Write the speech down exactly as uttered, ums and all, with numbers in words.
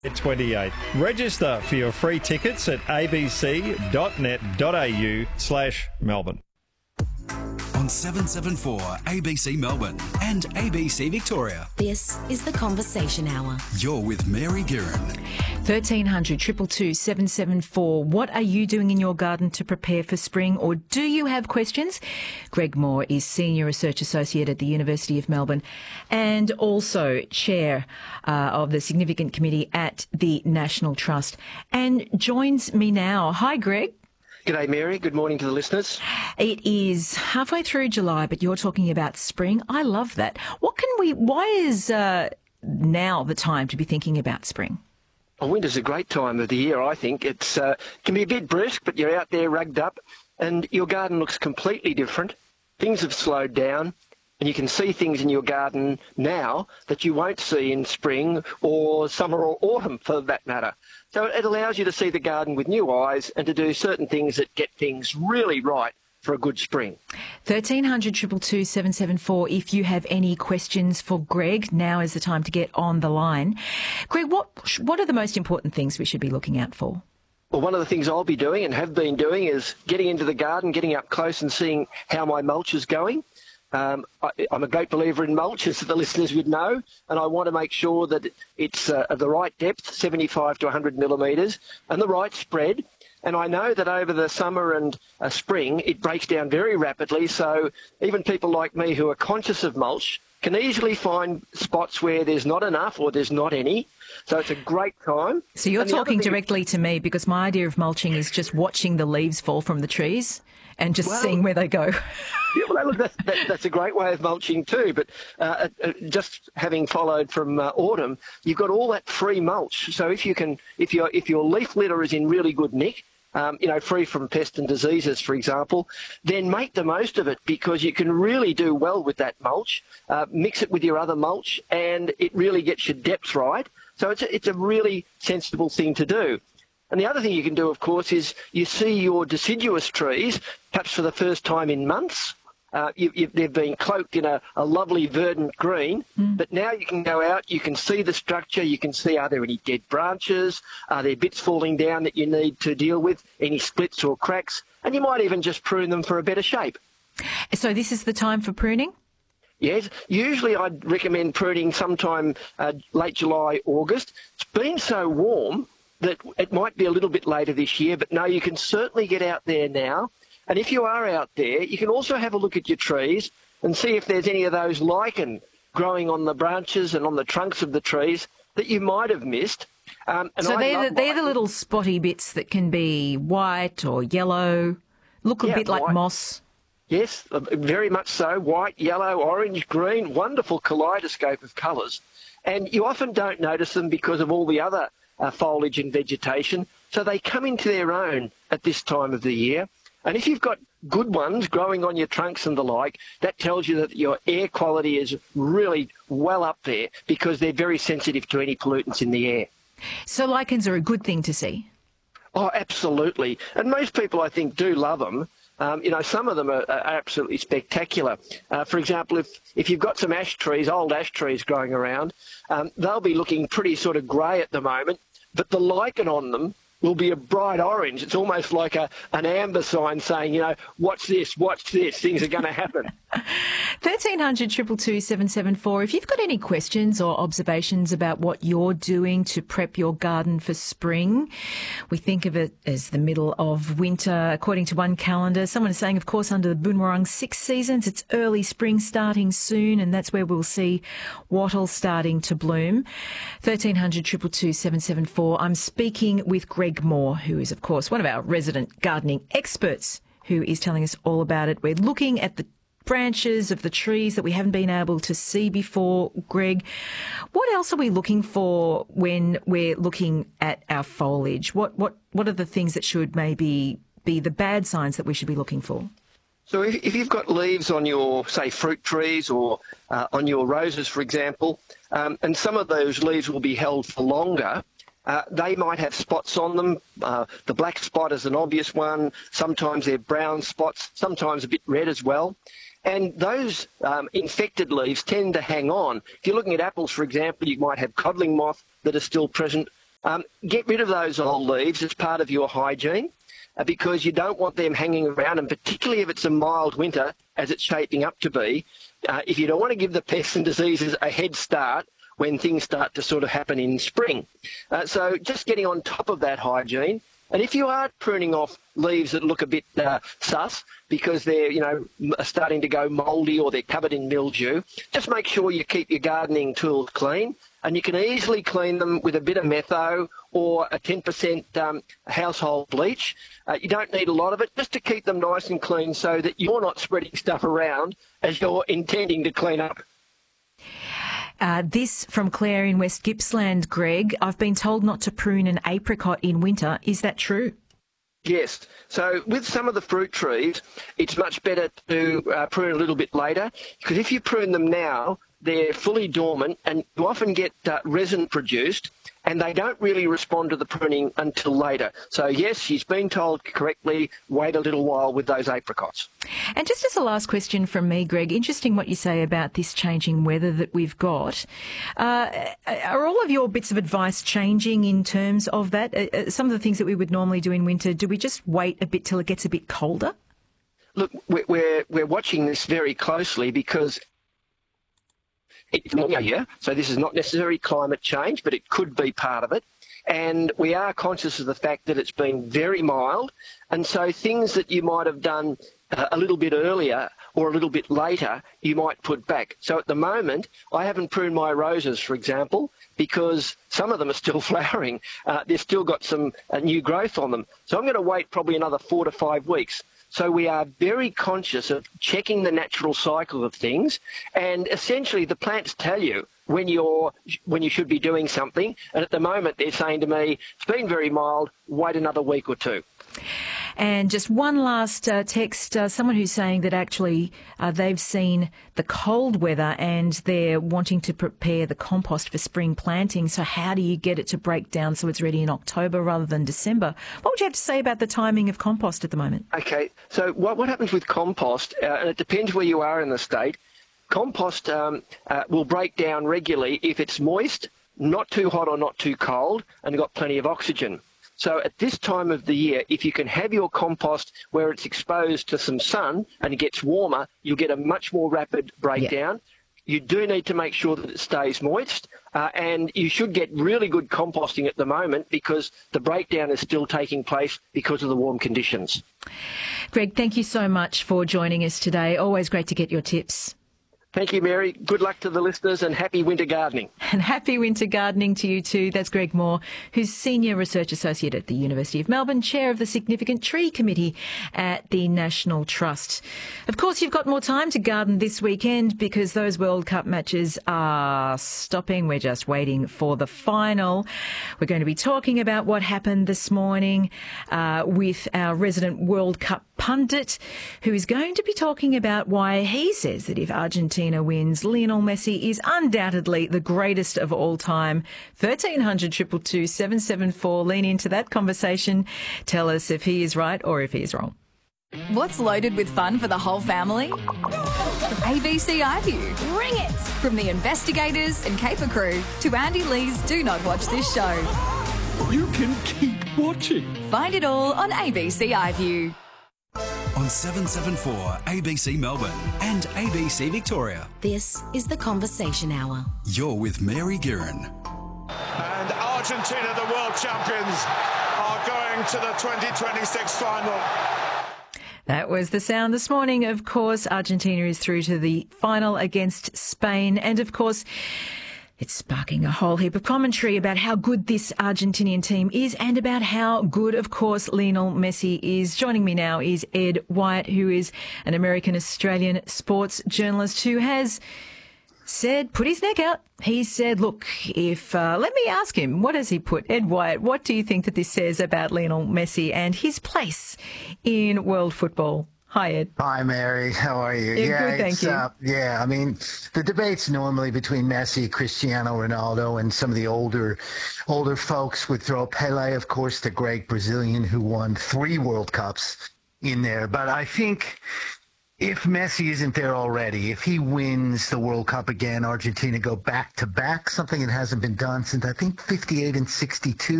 twenty-eight. Register for your free tickets at abc.net.au slash Melbourne. On seven seventy-four A B C Melbourne and A B C Victoria. This is the Conversation Hour. You're with Mary Guerin. thirteen hundred, two two two, seven seven four. What are you doing in your garden to prepare for spring, or do you have questions? Greg Moore is Senior Research Associate at the University of Melbourne and also Chair uh, of the Significant Committee at the National Trust, and joins me now. Hi, Greg. G'day, Mary. Good morning to the listeners. It is halfway through July, but you're talking about spring. I love that. What can we, why is uh, now the time to be thinking about spring? Well, winter's a great time of the year, I think. It's uh, can be a bit brisk, but you're out there rugged up and your garden looks completely different. Things have slowed down and you can see things in your garden now that you won't see in spring or summer or autumn for that matter. So it allows you to see the garden with new eyes and to do certain things that get things really right for a good spring. thirteen hundred, two two two, seven seven four. If you have any questions for Greg, now is the time to get on the line. Greg, what what are the most important things we should be looking out for? Well, one of the things I'll be doing and have been doing is getting into the garden, getting up close and seeing how my mulch is going. Um, I, I'm a great believer in mulch, as the listeners would know, and I want to make sure that it's uh, of the right depth, seventy-five to one hundred millimetres, and the right spread. And I know that over the summer and uh, spring, it breaks down very rapidly, so even people like me who are conscious of mulch can easily find spots where there's not enough or there's not any. So it's a great time. So you're And the talking other thing- directly to me, because my idea of mulching is just watching the leaves fall from the trees and just Well, seeing where they go. Yeah, well, look, that's, that, that's a great way of mulching too. But uh, uh, just having followed from uh, autumn, you've got all that free mulch. So if you can, if your if your leaf litter is in really good nick, um, you know, free from pests and diseases, for example, then make the most of it, because you can really do well with that mulch. Uh, mix it with your other mulch, and it really gets your depth right. So it's a, it's a really sensible thing to do. And the other thing you can do, of course, is you see your deciduous trees, perhaps for the first time in months. Uh, you, you, they've been cloaked in a, a lovely verdant green, mm. but now you can go out, you can see the structure, you can see are there any dead branches, are there bits falling down that you need to deal with, any splits or cracks, and you might even just prune them for a better shape. So this is the time for pruning? Yes, usually I'd recommend pruning sometime uh, late July, August. It's been so warm that it might be a little bit later this year, but no, you can certainly get out there now. And if you are out there, you can also have a look at your trees and see if there's any of those lichen growing on the branches and on the trunks of the trees that you might have missed. Um, and so I they're the, they're the lichen. little spotty bits that can be white or yellow, look a Yeah, bit like white. moss. Yes, very much so. White, yellow, orange, green, wonderful kaleidoscope of colours. And you often don't notice them because of all the other uh, foliage and vegetation. So they come into their own at this time of the year. And if you've got good ones growing on your trunks and the like, that tells you that your air quality is really well up there, because they're very sensitive to any pollutants in the air. So lichens are a good thing to see? Oh, absolutely. And most people, I think, do love them. Um, you know, some of them are, are absolutely spectacular. Uh, for example, if, if you've got some ash trees, old ash trees growing around, um, they'll be looking pretty sort of grey at the moment, but the lichen on them will be a bright orange. It's almost like a, an amber sign saying, you know, watch this, watch this, things are going to happen. thirteen hundred, two two two, seven seven four. If you've got any questions or observations about what you're doing to prep your garden for spring, we think of it as the middle of winter, according to one calendar. Someone is saying, of course, under the Boonwurrung six seasons, it's early spring starting soon, and that's where we'll see wattle starting to bloom. thirteen hundred, two two two, seven seven four. I'm speaking with Greg Moore, who is, of course, one of our resident gardening experts, who is telling us all about it. We're looking at the branches of the trees that we haven't been able to see before. Greg, what else are we looking for when we're looking at our foliage? What what what are the things that should maybe be the bad signs that we should be looking for? So if, if you've got leaves on your, say, fruit trees or uh, on your roses, for example, um, and some of those leaves will be held for longer, Uh, they might have spots on them. Uh, the black spot is an obvious one. Sometimes they're brown spots, sometimes a bit red as well. And those um, infected leaves tend to hang on. If you're looking at apples, for example, you might have codling moth that is still present. Um, get rid of those old leaves as part of your hygiene uh, because you don't want them hanging around, and particularly if it's a mild winter, as it's shaping up to be, uh, if you don't want to give the pests and diseases a head start when things start to sort of happen in spring. Uh, so just getting on top of that hygiene. And if you are pruning off leaves that look a bit uh, sus because they're, you know, starting to go mouldy or they're covered in mildew, just make sure you keep your gardening tools clean. And you can easily clean them with a bit of metho or a ten percent um, household bleach. Uh, you don't need a lot of it, just to keep them nice and clean so that you're not spreading stuff around as you're intending to clean up. Uh, this from Claire in West Gippsland, Greg. I've been told not to prune an apricot in winter. Is that true? Yes. So with some of the fruit trees, it's much better to uh, prune a little bit later, because if you prune them now, they're fully dormant and you often get uh, resin produced, and they don't really respond to the pruning until later. So yes, she's been told correctly, wait a little while with those apricots. And just as a last question from me, Greg, interesting what you say about this changing weather that we've got. Uh, are all of your bits of advice changing in terms of that? Uh, some of the things that we would normally do in winter, do we just wait a bit till it gets a bit colder? Look, we're, we're watching this very closely because it's not a year, so this is not necessarily climate change, but it could be part of it. And we are conscious of the fact that it's been very mild, and so things that you might have done uh, a little bit earlier or a little bit later, you might put back. So at the moment, I haven't pruned my roses, for example, because some of them are still flowering. Uh, they've still got some uh, new growth on them. So I'm going to wait probably another four to five weeks. So we are very conscious of checking the natural cycle of things, and essentially the plants tell you when you're when you should be doing something. And at the moment they're saying to me, it's been very mild, wait another week or two. And just one last uh, text, uh, someone who's saying that actually uh, they've seen the cold weather and they're wanting to prepare the compost for spring planting. So how do you get it to break down so it's ready in October rather than December? What would you have to say about the timing of compost at the moment? Okay, so what, what happens with compost, uh, and it depends where you are in the state, compost um, uh, will break down regularly if it's moist, not too hot or not too cold, and got plenty of oxygen. So at this time of the year, if you can have your compost where it's exposed to some sun and it gets warmer, you'll get a much more rapid breakdown. Yeah. You do need to make sure that it stays moist, uh, and you should get really good composting at the moment because the breakdown is still taking place because of the warm conditions. Greg, thank you so much for joining us today. Always great to get your tips. Thank you, Mary. Good luck to the listeners and happy winter gardening. And happy winter gardening to you too. That's Greg Moore, who's Senior Research Associate at the University of Melbourne, Chair of the Significant Tree Committee at the National Trust. Of course, you've got more time to garden this weekend because those World Cup matches are stopping. We're just waiting for the final. We're going to be talking about what happened this morning uh, with our resident World Cup pundit, who is going to be talking about why he says that if Argentina wins, Lionel Messi is undoubtedly the greatest of all time. thirteen hundred, two two two, seven seven four. Lean into that conversation. Tell us if he is right or if he is wrong. What's loaded with fun for the whole family? A B C iView. Bring it! From the investigators and caper crew to Andy Lee's Do Not Watch This Show. You can keep watching. Find it all on A B C iView. On seven seven four A B C Melbourne and A B C Victoria. This is the Conversation Hour. You're with Mary Guerin. And Argentina, the world champions, are going to the twenty twenty-six final. That was the sound this morning. Of course, Argentina is through to the final against Spain. And of course, it's sparking a whole heap of commentary about how good this Argentinian team is and about how good, of course, Lionel Messi is. Joining me now is Ed Wyatt, who is an American-Australian sports journalist who has said, put his neck out. He said, look, if, uh, let me ask him, what has he put? Ed Wyatt, what do you think that this says about Lionel Messi and his place in world football? Hi, Ed. Hi, Mary. How are you? Yeah, good, thank you. Uh, yeah, I mean, the debates normally between Messi, Cristiano Ronaldo, and some of the older, older folks would throw Pele, of course, the great Brazilian who won three World Cups in there. But I think if Messi isn't there already, if he wins the World Cup again, Argentina go back to back, something that hasn't been done since I think fifty-eight and sixty-two.